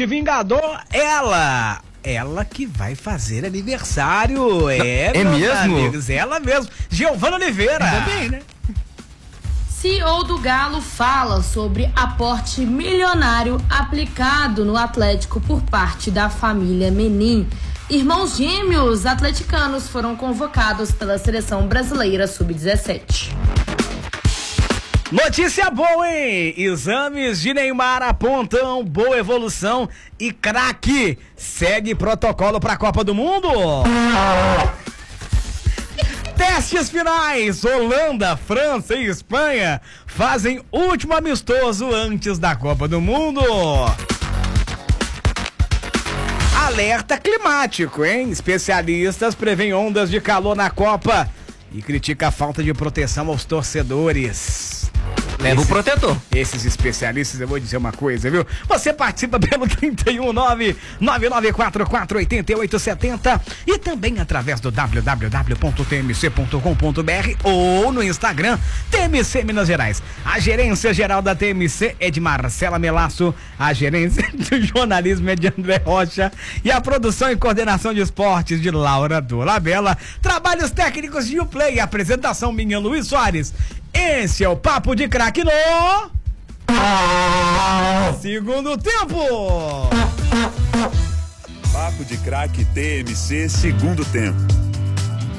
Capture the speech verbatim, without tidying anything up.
forte vingador, ela. Ela que vai fazer aniversário. É, é mesmo? Amigos, ela mesmo. Giovana Oliveira. Ainda bem, né? C E O do Galo fala sobre aporte milionário aplicado no Atlético por parte da família Menin. Irmãos gêmeos atleticanos foram convocados pela seleção brasileira sub dezessete. Notícia boa, hein? Exames de Neymar apontam boa evolução e craque segue protocolo para a Copa do Mundo. Testes finais, Holanda, França e Espanha fazem último amistoso antes da Copa do Mundo. Alerta climático, hein? Especialistas prevêem ondas de calor na Copa e critica a falta de proteção aos torcedores. Leva o protetor. Esses especialistas, eu vou dizer uma coisa, viu? Você participa pelo trinta e um nove nove nove quatro quatro oito oito sete zero e também através do w w w ponto t m c ponto com ponto b r ou no Instagram T M C Minas Gerais. A gerência geral da T M C é de Marcela Melasso, a gerência do jornalismo é de André Rocha e a produção e coordenação de esportes de Laura Dolabella. Trabalhos técnicos de Uplay, apresentação minha, Luiz Soares. Esse é o Papo de Craque no segundo tempo. Papo de Craque T M C segundo tempo.